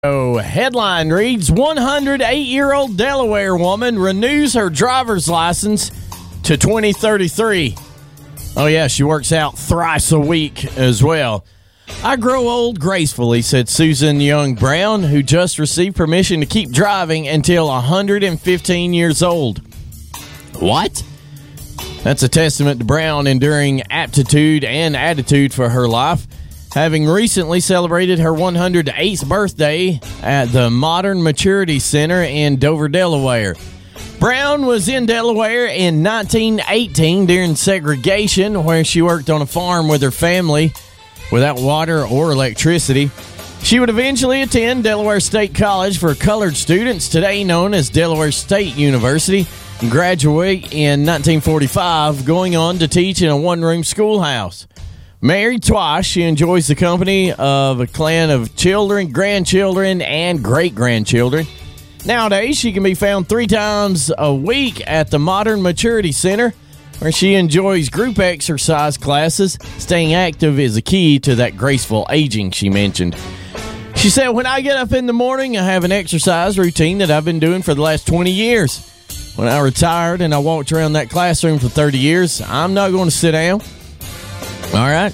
Headline reads, 108-year-old Delaware woman renews her driver's license to 2033. Oh, yeah, she works out thrice a week as well. I grow old gracefully, said Susan Young Brown, who just received permission to keep driving until 115 years old. What? That's a testament to Brown enduring aptitude and attitude for her life, having recently celebrated her 108th birthday at the Modern Maturity Center in Dover, Delaware. Brown was in Delaware in 1918 during segregation, where she worked on a farm with her family without water or electricity. She would eventually attend Delaware State College for colored students, today known as Delaware State University, and graduate in 1945, going on to teach in a one-room schoolhouse. Married twice, she enjoys the company of a clan of children, grandchildren, and great-grandchildren. Nowadays, she can be found 3 times a week at the Modern Maturity Center, where she enjoys group exercise classes. Staying active is a key to that graceful aging, she mentioned. She said, when I get up in the morning, I have an exercise routine that I've been doing for the last 20 years. When I retired and I walked around that classroom for 30 years, I'm not going to sit down. All right.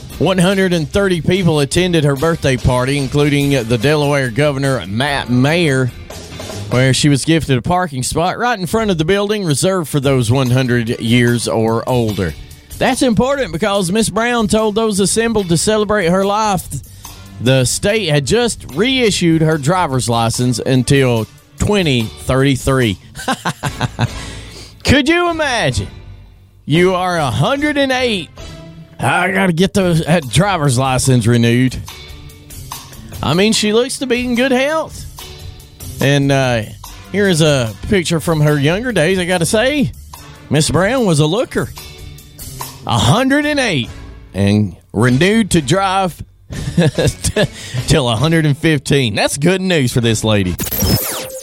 130 people attended her birthday party, including the Delaware Governor, Matt Mayer, where she was gifted a parking spot right in front of the building reserved for those 100 years or older. That's important because Miss Brown told those assembled to celebrate her life the state had just reissued her driver's license until 2033. Could you imagine? You are 108. I got to get that driver's license renewed. I mean, she looks to be in good health. And here is a picture from her younger days. I got to say, Miss Brown was a looker. 108 and renewed to drive till 115. That's good news for this lady.